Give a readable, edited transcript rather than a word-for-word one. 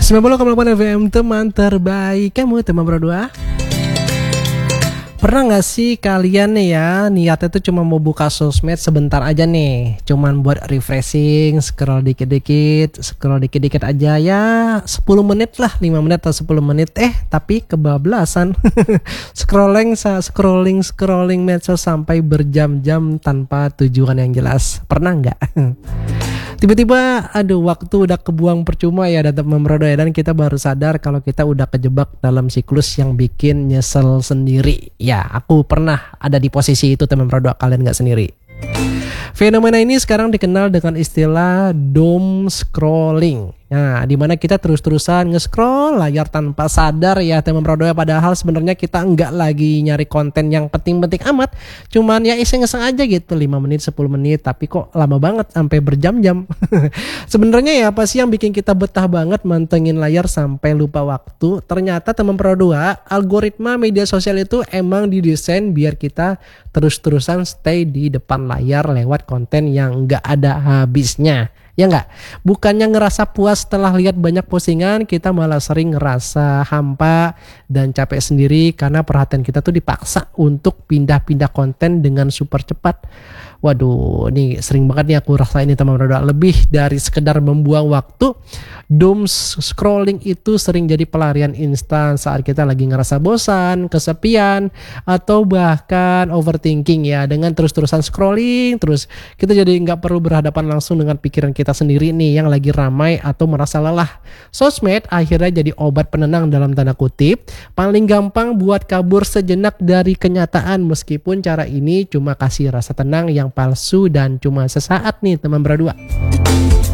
90,8 FM, teman terbaik kamu, teman berdua. Pernah gak sih kalian nih ya, niatnya tuh cuma mau buka sosmed sebentar aja nih, cuman buat refreshing, scroll dikit-dikit aja ya, 10 menit lah, 5 menit atau 10 menit, tapi kebablasan. Scrolling medsos sampai berjam-jam tanpa tujuan yang jelas. Pernah gak? Tiba-tiba waktu udah kebuang percuma ya, teman berdua ya, dan kita baru sadar kalau kita udah kejebak dalam siklus yang bikin nyesel sendiri. Ya, aku pernah ada di posisi itu, teman berdua, kalian gak sendiri. Fenomena ini sekarang dikenal dengan istilah doom scrolling. Nah, dimana kita terus-terusan nge-scroll layar tanpa sadar ya, teman berdua, padahal sebenarnya kita enggak lagi nyari konten yang penting-penting amat, cuman ya iseng-iseng aja gitu, 5 menit 10 menit, tapi kok lama banget sampai berjam-jam. Sebenarnya ya apa sih yang bikin kita betah banget mantengin layar sampai lupa waktu? Ternyata, teman berdua, algoritma media sosial itu emang didesain biar kita terus-terusan stay di depan layar lewat konten yang enggak ada habisnya. Ya enggak? Bukannya ngerasa puas setelah lihat banyak postingan, kita malah sering ngerasa hampa dan capek sendiri karena perhatian kita tuh dipaksa untuk pindah-pindah konten dengan super cepat. Waduh, ini sering banget nih aku rasain nih, teman berdua. Lebih dari sekedar membuang waktu, doom scrolling itu sering jadi pelarian instan saat kita lagi ngerasa bosan, kesepian, atau bahkan overthinking ya. Dengan terus-terusan scrolling, terus kita jadi nggak perlu berhadapan langsung dengan pikiran kita sendiri nih yang lagi ramai atau merasa lelah. Sosmed akhirnya jadi obat penenang dalam tanda kutip, paling gampang buat kabur sejenak dari kenyataan, meskipun cara ini cuma kasih rasa tenang yang palsu dan cuma sesaat nih, teman berdua.